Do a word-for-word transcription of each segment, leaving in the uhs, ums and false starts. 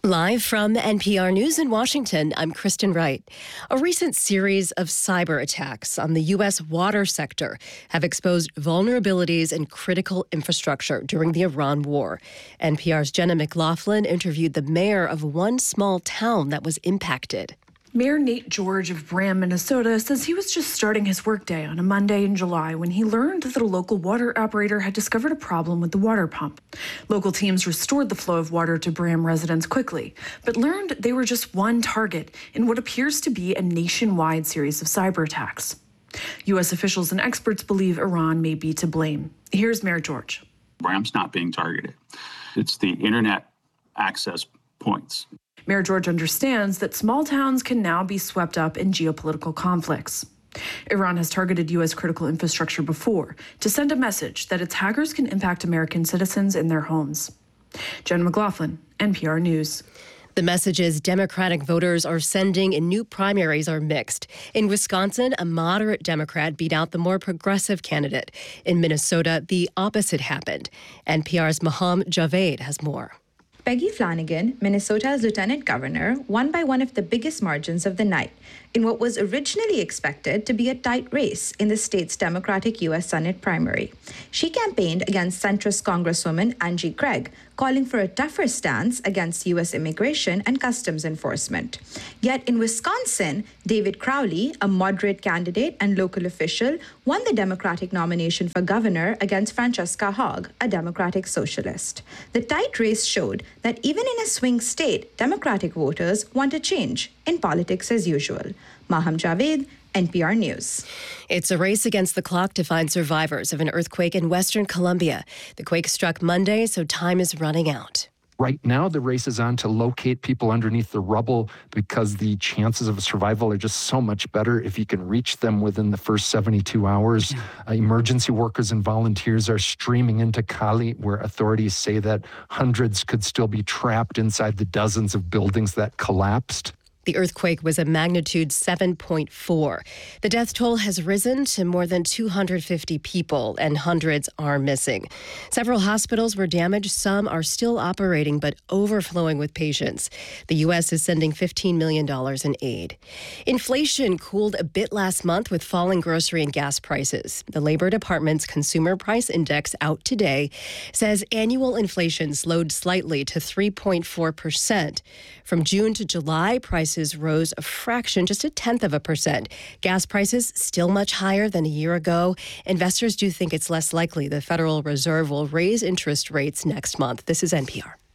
Live from N P R News in Washington, I'm Kristen Wright. A recent series of cyber attacks on the U S water sector have exposed vulnerabilities in critical infrastructure during the Iran war. N P R's Jenna McLaughlin interviewed the mayor of one small town that was impacted. Mayor Nate George of Braham, Minnesota, says he was just starting his workday on a Monday in July when he learned that a local water operator had discovered a problem with the water pump. Local teams restored the flow of water to Braham residents quickly, but learned they were just one target in what appears to be a nationwide series of cyber attacks. U S officials and experts believe Iran may be to blame. Here's Mayor George. Braham's not being targeted. It's the internet access points. Mayor George understands that small towns can now be swept up in geopolitical conflicts. Iran has targeted U S critical infrastructure before to send a message that its hackers can impact American citizens in their homes. Jen McLaughlin, N P R News. The messages Democratic voters are sending in new primaries are mixed. In Wisconsin, a moderate Democrat beat out the more progressive candidate. In Minnesota, the opposite happened. N P R's Maham Javed has more. Peggy Flanagan, Minnesota's lieutenant governor, won by one of the biggest margins of the night in what was originally expected to be a tight race in the state's Democratic U S Senate primary. She campaigned against centrist Congresswoman Angie Craig, calling for a tougher stance against U S immigration and customs enforcement. Yet in Wisconsin, David Crowley, a moderate candidate and local official, won the Democratic nomination for governor against Francesca Hogg, a Democratic socialist. The tight race showed that even in a swing state, Democratic voters want a change in politics as usual. Maham Javed, N P R News. It's a race against the clock to find survivors of an earthquake in Western Colombia. The quake struck Monday, so time is running out. Right now, the race is on to locate people underneath the rubble because the chances of survival are just so much better if you can reach them within the first seventy-two hours. Yeah. Uh, emergency workers and volunteers are streaming into Cali, where authorities say that hundreds could still be trapped inside the dozens of buildings that collapsed. The earthquake was a magnitude seven point four. The death toll has risen to more than two hundred fifty people, and hundreds are missing. Several hospitals were damaged. Some are still operating, but overflowing with patients. The U S is sending fifteen million dollars in aid. Inflation cooled a bit last month with falling grocery and gas prices. The Labor Department's Consumer Price Index out today says annual inflation slowed slightly to three point four percent. From June to July, prices rose a fraction, just a tenth of a percent. Gas prices still much higher than a year ago. Investors do think it's less likely the Federal Reserve will raise interest rates next month. This is N P R.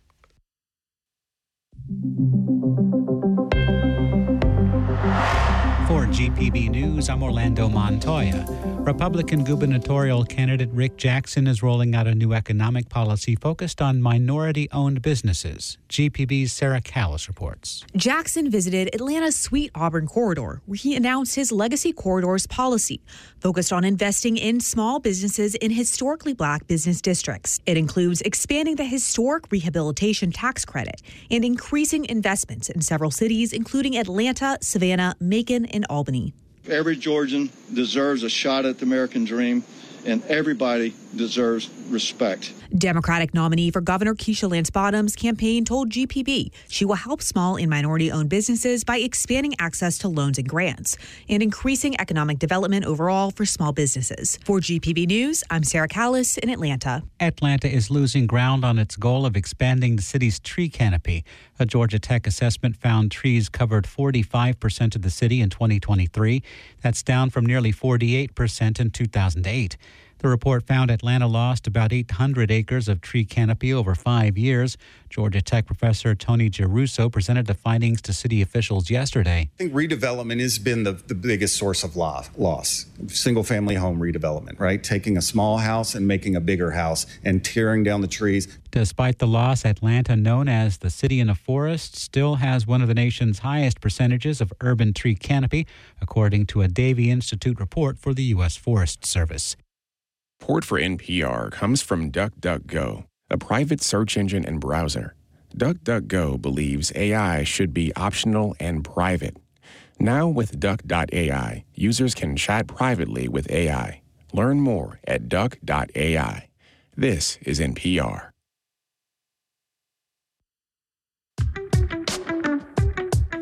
For G P B News, I'm Orlando Montoya. Republican gubernatorial candidate Rick Jackson is rolling out a new economic policy focused on minority-owned businesses. G P B's Sarah Callis reports. Jackson visited Atlanta's Sweet Auburn corridor, where he announced his Legacy Corridors policy, focused on investing in small businesses in historically black business districts. It includes expanding the historic rehabilitation tax credit and increasing investments in several cities, including Atlanta, Savannah, Macon, and Albany. Every Georgian deserves a shot at the American dream, and everybody deserves respect. Democratic nominee for Governor Keisha Lance Bottoms' campaign told G P B she will help small and minority-owned businesses by expanding access to loans and grants and increasing economic development overall for small businesses. For G P B News, I'm Sarah Callis in Atlanta. Atlanta is losing ground on its goal of expanding the city's tree canopy. A Georgia Tech assessment found trees covered forty-five percent of the city in twenty twenty-three. That's down from nearly forty-eight percent in two thousand eight. The report found Atlanta lost about eight hundred acres of tree canopy over five years. Georgia Tech professor Tony Giarrusso presented the findings to city officials yesterday. I think redevelopment has been the, the biggest source of loss. Single-family home redevelopment, right? Taking a small house and making a bigger house and tearing down the trees. Despite the loss, Atlanta, known as the city in a forest, still has one of the nation's highest percentages of urban tree canopy, according to a Davie Institute report for the U S Forest Service. Support for N P R comes from DuckDuckGo, a private search engine and browser. DuckDuckGo believes A I should be optional and private. Now with Duck dot A I, users can chat privately with A I. Learn more at Duck dot A I. This is N P R.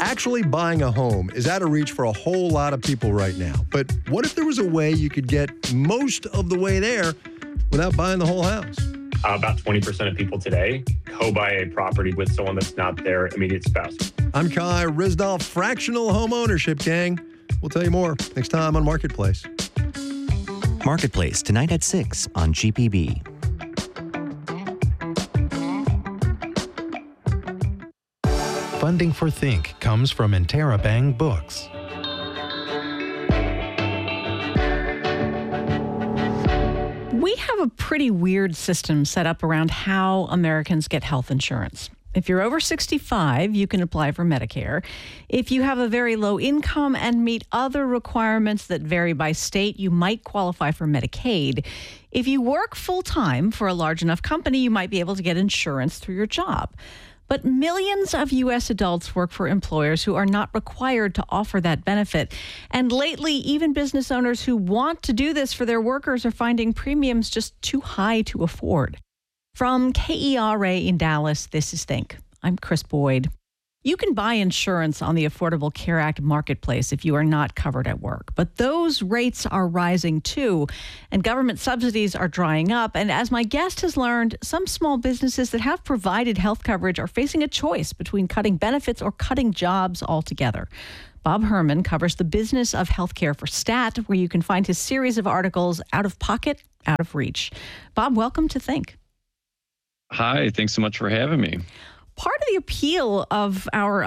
Actually buying a home is out of reach for a whole lot of people right now. But what if there was a way you could get most of the way there without buying the whole house? Uh, about twenty percent of people today co-buy a property with someone that's not their immediate spouse. I'm Kai Risdall, Fractional Home Ownership Gang. We'll tell you more next time on Marketplace. Marketplace, tonight at six on G P B. Funding for Think comes from Interabang Books. We have a pretty weird system set up around how Americans get health insurance. If you're over sixty-five, you can apply for Medicare. If you have a very low income and meet other requirements that vary by state, you might qualify for Medicaid. If you work full-time for a large enough company, you might be able to get insurance through your job. But millions of U S adults work for employers who are not required to offer that benefit. And lately, even business owners who want to do this for their workers are finding premiums just too high to afford. From K E R A in Dallas, this is Think. I'm Chris Boyd. You can buy insurance on the Affordable Care Act marketplace if you are not covered at work. But those rates are rising too, and government subsidies are drying up. And as my guest has learned, some small businesses that have provided health coverage are facing a choice between cutting benefits or cutting jobs altogether. Bob Herman covers the business of healthcare for Stat, where you can find his series of articles, Out of Pocket, Out of Reach. Bob, welcome to Think. Hi, thanks so much for having me. Part of the appeal of our